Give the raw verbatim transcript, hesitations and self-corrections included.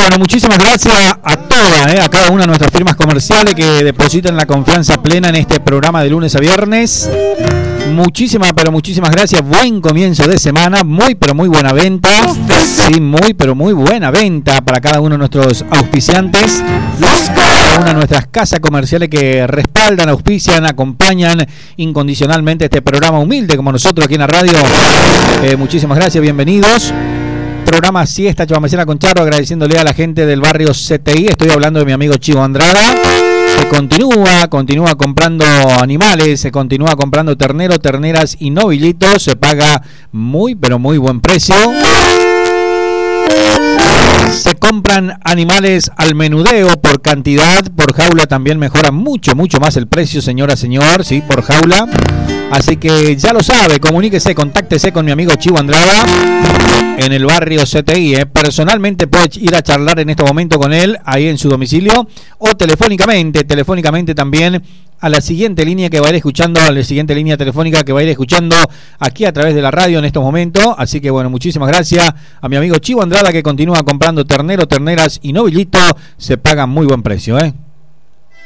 Bueno, muchísimas gracias a todas, eh, a cada una de nuestras firmas comerciales que depositan la confianza plena en este programa de lunes a viernes. Muchísimas, pero muchísimas gracias. Buen comienzo de semana, muy, pero muy buena venta. Sí, muy, pero muy buena venta para cada uno de nuestros auspiciantes. Cada una de nuestras casas comerciales que respaldan, auspician, acompañan incondicionalmente este programa humilde como nosotros aquí en la radio. Eh, muchísimas gracias, bienvenidos. Programa Siesta Chabamecena con Charro, agradeciéndole a la gente del barrio C T I. Estoy hablando de mi amigo Chivo Andrada. Se continúa, continúa comprando animales, se continúa comprando terneros, terneras y novillitos. Se paga muy, pero muy buen precio. Se compran animales al menudeo por cantidad, por jaula también mejora mucho, mucho más el precio, señora, señor, sí, por jaula. Así que ya lo sabe, comuníquese, contáctese con mi amigo Chivo Andrada en el barrio C T I. ¿eh? Personalmente puede ir a charlar en este momento con él ahí en su domicilio o telefónicamente, telefónicamente también a la siguiente línea que va a ir escuchando, a la siguiente línea telefónica que va a ir escuchando aquí a través de la radio en estos momentos. Así que bueno, muchísimas gracias a mi amigo Chivo Andrada que continúa comprando ternero, terneras y novillitos. Se pagan muy buen precio, ¿eh?